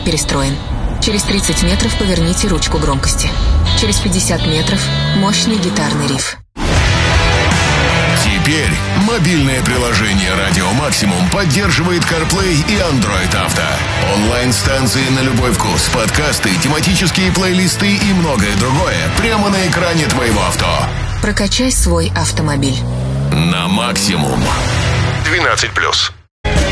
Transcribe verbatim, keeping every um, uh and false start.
перестроен. Через тридцать метров поверните ручку громкости. Через пятьдесят метров мощный гитарный риф. Теперь мобильное приложение «Радио Максимум» поддерживает CarPlay и Android Auto. Онлайн-станции на любой вкус, подкасты, тематические плейлисты и многое другое прямо на экране твоего авто. Прокачай свой автомобиль. На максимум. двенадцать плюс.